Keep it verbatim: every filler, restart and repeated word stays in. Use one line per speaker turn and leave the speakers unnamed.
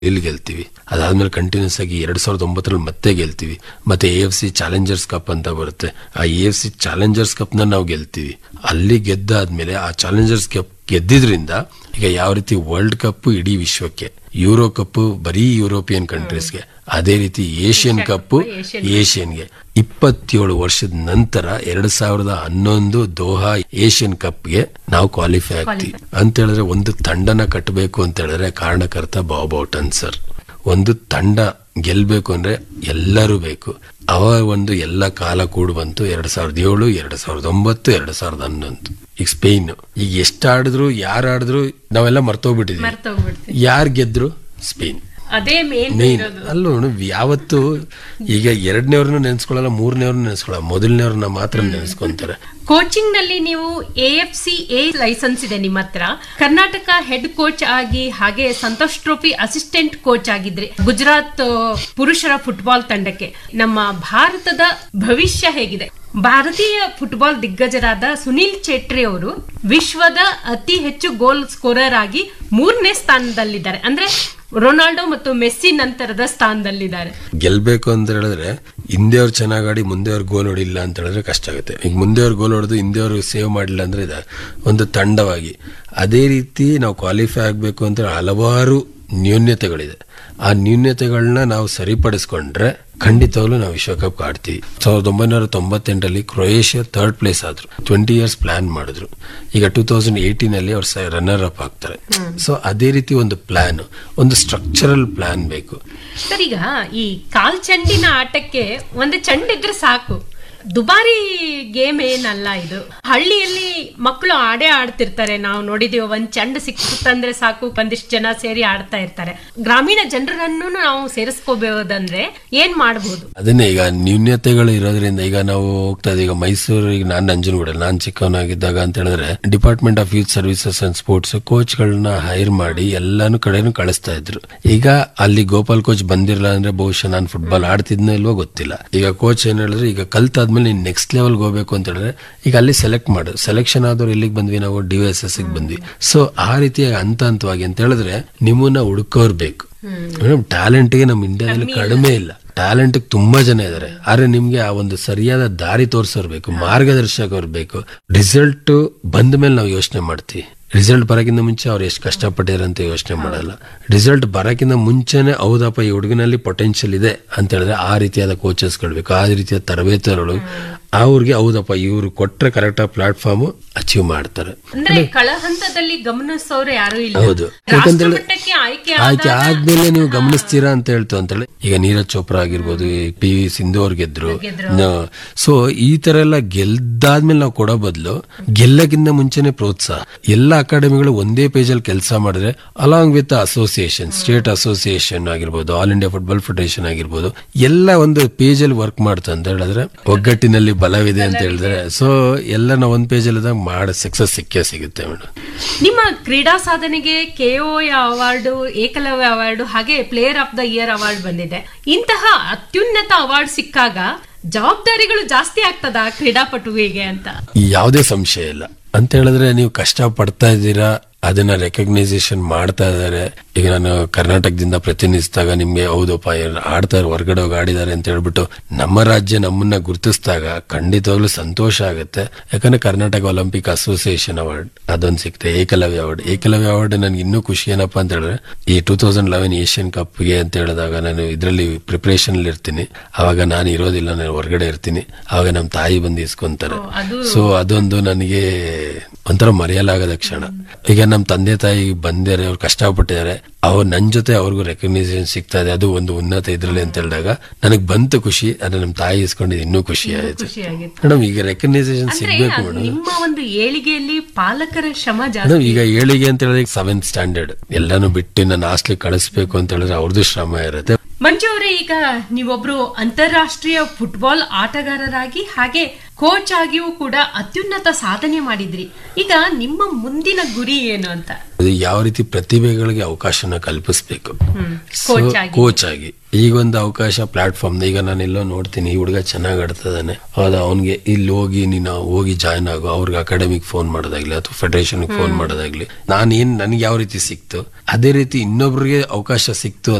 ಇಲ್ಲಿ ಗೆಲ್ತೀವಿ. ಅದಾದ್ಮೇಲೆ ಕಂಟಿನ್ಯೂಸ್ ಆಗಿ ಎರಡ್ ಸಾವಿರದ ಒಂಬತ್ತರಲ್ಲಿ ಮತ್ತೆ ಗೆಲ್ತೀವಿ. ಮತ್ತೆ A F C Challengers cup ಅಂತ ಬರುತ್ತೆ. ಆ A F C Challengers cup ನ ನಾವು ಗೆಲ್ತೀವಿ. ಅಲ್ಲಿ ಗೆದ್ದಾದ್ಮೇಲೆ ಆ ಚಾಲೆಂಜರ್ಸ್ ಕಪ್ ಗೆದ್ದಿದ್ರಿಂದ ಈಗ ಯಾವ ರೀತಿ ವರ್ಲ್ಡ್ ಕಪ್ ಇಡೀ ವಿಶ್ವಕ್ಕೆ, ಯೂರೋ ಕಪ್ ಬರೀ ಯುರೋಪಿಯನ್ ಕಂಟ್ರೀಸ್ಗೆ, ಅದೇ ರೀತಿ ಏಷ್ಯನ್ ಕಪ್ ಏಷ್ಯನ್ಗೆ. ಇಪ್ಪತ್ತೇಳು ವರ್ಷದ ನಂತರ ಎರಡ್ ಸಾವಿರದ ಹನ್ನೊಂದು ದೋಹಾ ಏಷ್ಯನ್ ಕಪ್ಗೆ ನಾವು ಕ್ವಾಲಿಫೈ ಆಗ್ತೀವಿ ಅಂತ ಹೇಳಿದ್ರೆ, ಒಂದು ತಂಡನ ಕಟ್ಟಬೇಕು ಅಂತ ಹೇಳಿದ್ರೆ ಕಾರಣಕರ್ತ ಬಾಬ್ ಔಟನ್ ಸರ್. ಒಂದು ತಂಡ ಗೆಲ್ಬೇಕು ಅಂದ್ರೆ ಎಲ್ಲರೂ ಬೇಕು. ಅವ ಒಂದು ಎಲ್ಲ ಕಾಲ ಕೂಡ್ ಬಂತು. ಎರಡ್ ಸಾವಿರದ ಏಳು, ಎರಡ್ ಸಾವಿರದ ಒಂಬತ್ತು, ಎರಡ್ ಸಾವಿರದ ಹನ್ನೊಂದು. ಈಗ ಸ್ಪೇನ್ ಈಗ ಎಷ್ಟು ಆಡಿದ್ರು, ಯಾರು ಆಡಿದ್ರು ನಾವೆಲ್ಲ ಮರ್ತೋಗ್ಬಿಟ್ಟಿದ್ವಿ. ಯಾರು ಗೆದ್ರು? ಸ್ಪೇನ್.
ಅದೇ ಮೇನ್
ಅಲ್ಲೂ ಯಾವತ್ತು ಈಗ ಎರಡನೇವ್ರನ್ನ ನೆನೆಸ್ಕೊಳ್ಳಲ್ಲ, ಮೂರನೇವ್ರನ್ನ ನೆನೆಸ್ಕೊಳ್ಳಲ್ಲ, ಮೊದಲನೇವ್ರನ್ನ ಮಾತ್ರ ನೆನೆಸ್ಕೊಂತಾರೆ.
ಕೋಚಿಂಗ್ ನಲ್ಲಿ ನೀವು A F C A licence ಇದೆ ನಿಮ್ಮ ಹತ್ರ. ಕರ್ನಾಟಕ ಹೆಡ್ ಕೋಚ್ ಆಗಿ ಹಾಗೆ Santosh trophy assistant coach ಆಗಿದ್ರಿ Gujarat ಪುರುಷರ ಫುಟ್ಬಾಲ್ ತಂಡಕ್ಕೆ. ನಮ್ಮ ಭಾರತದ ಭವಿಷ್ಯ ಹೇಗಿದೆ? ಭಾರತೀಯ ಫುಟ್ಬಾಲ್ ದಿಗ್ಗಜರಾದ ಸುನಿಲ್ ಛೇತ್ರಿ ಅವರು ವಿಶ್ವದ ಅತಿ ಹೆಚ್ಚು ಗೋಲ್ ಸ್ಕೋರರ್ ಆಗಿ ಮೂರನೇ ಸ್ಥಾನದಲ್ಲಿದ್ದಾರೆ. ಅಂದ್ರೆ ರೊನಾಲ್ಡೋ ಮತ್ತು ಮೆಸ್ಸಿ ನಂತರದ ಸ್ಥಾನದಲ್ಲಿದ್ದಾರೆ.
ಗೆಲ್ಬೇಕು ಅಂತ ಹೇಳಿದ್ರೆ ಹಿಂದೆಯವ್ರು ಚೆನ್ನಾಗಿ ಆಡಿ ಮುಂದೆಯವ್ರು ಗೋಲ್ ಹೊಡಿಲ್ಲ ಅಂತ ಹೇಳಿದ್ರೆ ಕಷ್ಟ ಆಗುತ್ತೆ. ಈಗ ಮುಂದೆಯವ್ರು ಗೋಲ್ ಹೊಡೆದು ಹಿಂದೆಯವ್ರು ಸೇವ್ ಮಾಡಿಲ್ಲ ಅಂದ್ರೆ ಇದೆ ಒಂದು ತಂಡವಾಗಿ. ಅದೇ ರೀತಿ ನಾವು ಕ್ವಾಲಿಫೈ ಆಗ್ಬೇಕು ಅಂತ ಹಲವಾರು ನ್ಯೂನ್ಯತೆಗಳಿದೆ. ಆ ನ್ಯೂನ್ಯತೆಗಳನ್ನ ನಾವು ಸರಿಪಡಿಸ್ಕೊಂಡ್ರೆ ಖಂಡಿತವಾಗ್ಲೂ ನಾವು ವಿಶ್ವಕಪ್ ಆಡ್ತೀವಿ. ಸಾವಿರದ ಒಂಬೈನೂರ ತೊಂಬತ್ತೆಂಟರಲ್ಲಿ ಕ್ರೊಯೇಷಿಯಾ ಥರ್ಡ್ ಪ್ಲೇಸ್ ಆದ್ರು. ಟ್ವೆಂಟಿ ಇಯರ್ಸ್ ಪ್ಲಾನ್ ಮಾಡಿದ್ರು. ಈಗ ಟೂ ತೌಸಂಡ್ ಏಟೀನ್ ಅಲ್ಲಿ ಅವ್ರು ರನ್ನರ್ ಅಪ್ ಆಗ್ತಾರೆ. ಸೊ ಅದೇ ರೀತಿ ಒಂದು ಪ್ಲಾನ್, ಒಂದು ಸ್ಟ್ರಕ್ಚರಲ್ ಪ್ಲಾನ್ ಬೇಕು.
ಸರ್, ಈಗ ಈ ಕಾಲ್ ಚೆಂಡಿನ ಆಟಕ್ಕೆ ಒಂದು ಚೆಂಡಿದ್ರೆ ಸಾಕು. ದುಬಾರಿ ಗೇಮ್ ಏನಲ್ಲ ಇದು. ಹಳ್ಳಿಯಲ್ಲಿ ಮಕ್ಕಳು ಆಡೇ ಆಡ್ತಿರ್ತಾರೆ. ನಾವು ನೋಡಿದೀವಿ, ಒಂದ್ ಚೆಂಡು ಸಿಕ್ತಂದ್ರೆ ಸಾಕು, ಒಂದಿಷ್ಟು ಜನ ಸೇರಿ ಆಡ್ತಾ ಇರ್ತಾರೆ. ಗ್ರಾಮೀಣ ಜನರನ್ನು ನಾವು ಸೇರಿಸ್ಕೋಬಹುದಂದ್ರೆ ಏನ್ ಮಾಡಬಹುದು?
ಅದನ್ನೇ ಈಗ ನ್ಯೂನ್ಯತೆಗಳು ಇರೋದ್ರಿಂದ ಈಗ ನಾವು ಹೋಗ್ತಾ ಇದ್ದೀವಿ. ಈಗ ಮೈಸೂರಿಗೆ ನಾನು ನಂಜನಗೂಡ ನಾನ್ ಚಿಕ್ಕವನಾಗಿದ್ದಾಗ ಅಂತ ಹೇಳಿದ್ರೆ department of youth services and sports coach ಗಳನ್ನ ಹೈರ್ ಮಾಡಿ ಎಲ್ಲಾನು ಕಡೆನೂ ಕಳಿಸ್ತಾ ಇದ್ರು. ಈಗ ಅಲ್ಲಿ ಗೋಪಾಲ್ ಕೋಚ್ ಬಂದಿರಲ್ಲ ಅಂದ್ರೆ ಬಹುಶಃ ನಾನು ಫುಟ್ಬಾಲ್ ಆಡ್ತಿದ್ನೋ ಇಲ್ವೋ ಗೊತ್ತಿಲ್ಲ. ಈಗ ಕೋಚ್ ಏನ್ ಹೇಳಿದ್ರೆ, ಈಗ ಕಲ್ತಾದ ನೀನ್ ನೆಕ್ಸ್ಟ್ ಲೆವೆಲ್ ಹೋಗ್ಬೇಕು ಅಂತ ಹೇಳಿದ್ರೆ ಈಗ ಅಲ್ಲಿ ಸೆಲೆಕ್ಟ್ ಮಾಡು. ಸೆಲೆಕ್ಷನ್ ಆದವ್ರು ಎಲ್ಲಿಗೆ ಬಂದ್ವಿ? ನಾವು ಡಿ ಎಸ್ ಎಸ್ ಬಂದ್ವಿ. ಸೊ ಆ ರೀತಿ ಹಂತ ಹಂತವಾಗಿ ಅಂತ ಹೇಳಿದ್ರೆ ನಿಮ್ಮನ್ನ ಹುಡುಕೋರ್ ಬೇಕು. ಟ್ಯಾಲೆಂಟ್ ಗೆ ನಮ್ಮ ಇಂಡಿಯಾದಲ್ಲಿ ಕಡಿಮೆ ಇಲ್ಲ. ಟ್ಯಾಲೆಂಟ್ ತುಂಬಾ ಜನ ಇದಾರೆ. ಆದ್ರೆ ನಿಮ್ಗೆ ಆ ಒಂದು ಸರಿಯಾದ ದಾರಿ ತೋರ್ಸೋರ್ ಬೇಕು, ಮಾರ್ಗದರ್ಶಕರು ಬೇಕು. ರಿಸಲ್ಟ್ ಬಂದ ಮೇಲೆ ನಾವು ಯೋಚನೆ ಮಾಡ್ತೀವಿ. ರಿಸಲ್ಟ್ ಬರಕ್ಕಿಂತ ಮುಂಚೆ ಅವ್ರು ಎಷ್ಟು ಕಷ್ಟಪಟ್ಟಿದ್ದಾರೆ ಅಂತ ಯೋಚನೆ ಮಾಡಲ್ಲ. ರಿಸಲ್ಟ್ ಬರಕ್ಕಿಂತ ಮುಂಚೆನೆ ಹೌದಪ್ಪ ಈ ಹುಡುಗನಲ್ಲಿ ಪೊಟೆನ್ಶಿಯಲ್ ಇದೆ ಅಂತ ಹೇಳಿದ್ರೆ ಆ ರೀತಿಯಾದ ಕೋಚಸ್ ಬೇಕು, ಆ ರೀತಿಯಾದ ತರಬೇತಿಗಳು. ಅವ್ರಿಗೆ ಹೌದಪ್ಪ ಇವ್ರು ಕೊಟ್ರೆ ಕರೆಕ್ಟ್ ಆಗಿ ಪ್ಲಾಟ್ಫಾರ್ಮ್ ಅಚೀವ್ ಮಾಡ್ತಾರೆ.
ಅಂದ್ರೆ ಕಳ ಹಂತದಲ್ಲಿ ಗಮನಿಸೋರು ಯಾರು ಇಲ್ಲ.
ಹೌದು, ಯಾಕಂತೇಳಿ ಆಯ್ಕೆ ಆದ್ಮೇಲೆ ನೀವು ಗಮನಿಸ್ತೀರಾ ಅಂತ ಹೇಳ್ತು ಅಂತೇಳಿ. ಈಗ ನೀರಜ್ ಚೋಪ್ರಾ ಆಗಿರ್ಬೋದು, ಪಿ ವಿ ಸಿಂಧು ಅವ್ರು ಗೆದ್ರು. ಸೊ ಈ ತರ ಎಲ್ಲ ಗೆದ್ದಾದ್ಮೇಲೆ ನಾವು ಕೊಡೋ ಬದಲು ಗೆಲ್ಲಕ್ಕಿಂತ ಮುಂಚೆನೆ ಪ್ರೋತ್ಸಾಹ. ಎಲ್ಲ ಅಕಾಡೆಮಿಗಳು ಒಂದೇ ಪೇಜ್ ಅಲ್ಲಿ ಕೆಲಸ ಮಾಡಿದ್ರೆ along with association, state association ಆಗಿರ್ಬೋದು, ಆಲ್ ಇಂಡಿಯಾ ಫುಟ್ಬಾಲ್ ಫೆಡರೇಷನ್ ಆಗಿರ್ಬೋದು, ಎಲ್ಲ ಒಂದು ಪೇಜ್ ಅಲ್ಲಿ ವರ್ಕ್ ಮಾಡ್ತಾ ಅಂತ ಹೇಳಿದ್ರೆ ಒಗ್ಗಟ್ಟಿನಲ್ಲಿ ಬಲವಿದೆ ಅಂತ ಹೇಳಿದ್ರೆ ಸೊ ಎಲ್ಲ ನಾವು ಒಂದ್ ಪೇಜ್ ಅಲ್ಲಿ ಮಾಡ ಸಕ್ಸಸ್ ಸಿಕ್ಕೇ ಸಿಗುತ್ತೆ ಮೇಡಮ್.
ನಿಮ್ಮ ಕ್ರೀಡಾ ಸಾಧನೆಗೆ ಕೆಒ ಅವಾರ್ಡ್, ಏಕಲವ್ಯ ಅವಾರ್ಡ್ ಹಾಗೆ player of the year award ಬಂದಿದೆ. ಇಂತಹ ಅತ್ಯುನ್ನತ ಅವಾರ್ಡ್ ಸಿಕ್ಕಾಗ ಜವಾಬ್ದಾರಿಗಳು ಜಾಸ್ತಿ ಆಗ್ತದ ಕ್ರೀಡಾಪಟುವಿಗೆ ಅಂತ?
ಯಾವುದೇ ಸಂಶಯ ಇಲ್ಲ. ಅಂತ ಹೇಳಿದ್ರೆ ನೀವು ಕಷ್ಟ ಪಡ್ತಾ ಇದ್ದೀರಾ, ಅದನ್ನ ರೆಕಗ್ನೈಸೇಷನ್ ಮಾಡ್ತಾ ಇದಾರೆ. ಈಗ ನಾನು ಕರ್ನಾಟಕದಿಂದ ಪ್ರತಿನಿಧಿಸಿದಾಗ ನಿಮ್ಗೆ ಹೌದಪ್ಪ ಆಡ್ತಾರೆ, ಹೊರಗಡೆ ಹೋಗಿ ಆಡಿದ್ದಾರೆ ಅಂತ ಹೇಳ್ಬಿಟ್ಟು ನಮ್ಮ ರಾಜ್ಯ ನಮ್ಮನ್ನ ಗುರುತಿಸಿದಾಗ ಖಂಡಿತವಾಗ್ಲೂ ಸಂತೋಷ ಆಗುತ್ತೆ. ಯಾಕಂದ್ರೆ ಕರ್ನಾಟಕ ಒಲಿಂಪಿಕ್ ಅಸೋಸಿಯೇಷನ್ ಅವಾರ್ಡ್ ಅದೊಂದು ಸಿಕ್ತೆ. ಏಕಲವ್ಯ ಅವಾರ್ಡ್ ಏಕಲವ್ಯ ಅವಾರ್ಡ್ ನನ್ಗೆ ಇನ್ನೂ ಖುಷಿ ಏನಪ್ಪಾ ಅಂತ ಹೇಳಿದ್ರೆ, ಈ ಟೂ ತೌಸಂಡ್ ಲೆವೆನ್ ಏಷ್ಯನ್ ಕಪ್ಗೆ ಅಂತ ಹೇಳಿದಾಗ ನಾನು ಇದರಲ್ಲಿ ಪ್ರಿಪರೇಷನ್ ಅಲ್ಲಿ ಇರ್ತೀನಿ. ಅವಾಗ ನಾನು ಇರೋದಿಲ್ಲ, ನಾನು ಹೊರಗಡೆ ಇರ್ತೀನಿ. ಅವಾಗ ನಮ್ ತಾಯಿ ಬಂದು ಇಸ್ಕೊಂತಾರೆ. ಸೊ ಅದೊಂದು ನನಗೆ ಒಂಥರ ಮರೆಯಲಾಗದ ಕ್ಷಣ. ಈಗ ನಮ್ ತಂದೆ ತಾಯಿ ಬಂದಿದ್ದಾರೆ, ಅವ್ರು ಕಷ್ಟಪಟ್ಟಿದ್ದಾರೆ, ಅವ್ರು ನನ್ ಜೊತೆ ಅವ್ರಿಗೂ ರೆಕಗ್ನೈಸೇಷನ್ ಸಿಗ್ತಾ ಇದೆ. ಅದು ಒಂದು ಉನ್ನತ ಇದ್ರಲ್ಲಿ ಅಂತ ಹೇಳಿದಾಗ ನನಗ್ ಬಂತು ಖುಷಿ. ಅದ್ರ ನಮ್ ತಾಯಿ ಇಸ್ಕೊಂಡಿದ್ದು ಇನ್ನೂ ಖುಷಿ ಆಯ್ತು ಮೇಡಮ್. ಈಗ ರೆಕಗ್ನೈಸೇಷನ್ ಸಿಗ್ಬೇಕು ಮೇಡಮ್.
ನಿಮ್ಮ ಒಂದು ಏಳಿಗೆಯಲ್ಲಿ ಪಾಲಕರ ಶ್ರಮ ಜಾಸ್ತಿ.
ಮೇಡಮ್ ಈಗ ಏಳಿಗೆ ಅಂತ ಹೇಳಿದ್ರೆ ಸೆವೆಂತ್ ಸ್ಟ್ಯಾಂಡರ್ಡ್ ಎಲ್ಲಾನು ಬಿಟ್ಟು ನನ್ನ ಹಾಸ್ಟೆಲ್ ಕಳಿಸ್ಬೇಕು ಅಂತ ಹೇಳಿದ್ರೆ ಅವ್ರದ್ದು ಶ್ರಮ ಇರುತ್ತೆ.
ಮಂಜು ಅವರೇ, ಈಗ ನೀವೊಬ್ರು ಅಂತಾರಾಷ್ಟ್ರೀಯ ಫುಟ್ಬಾಲ್ ಆಟಗಾರರಾಗಿ ಹಾಗೆ ಕೋಚ್ ಆಗಿಯೂ ಕೂಡ ಅತ್ಯುನ್ನತ ಸಾಧನೆ ಮಾಡಿದ್ರಿ. ಈಗ ನಿಮ್ಮ ಮುಂದಿನ ಗುರಿ ಏನು ಅಂತ?
ಯಾವ ರೀತಿ ಪ್ರತಿಭೆಗಳಿಗೆ ಅವಕಾಶನ ಕಲ್ಪಿಸಬೇಕು ಕೋಚ್ ಆಗಿ. ಈಗೊಂದು ಅವಕಾಶ ಪ್ಲಾಟ್ಫಾರ್ಮ್, ಈಗ ನಾನು ಎಲ್ಲೋ ನೋಡ್ತೀನಿ ಈ ಹುಡುಗ ಚೆನ್ನಾಗಿ ಆಡ್ತದಾನೆ, ಹೌದಾ, ಅವ್ನಿಗೆ ಇಲ್ಲಿ ಹೋಗಿ ನೀನು ಹೋಗಿ ಜಾಯ್ನ್ ಆಗು, ಅವ್ರಿಗೆ ಅಕಾಡೆಮಿಕ್ ಫೋನ್ ಮಾಡೋದಾಗ್ಲಿ ಅಥವಾ ಫೆಡರೇಷನ್ ಫೋನ್ ಮಾಡೋದಾಗ್ಲಿ, ನಾನು ಏನ್ ನನ್ಗೆ ಯಾವ ರೀತಿ ಸಿಕ್ತು ಅದೇ ರೀತಿ ಇನ್ನೊಬ್ರಿಗೆ ಅವಕಾಶ ಸಿಕ್ತು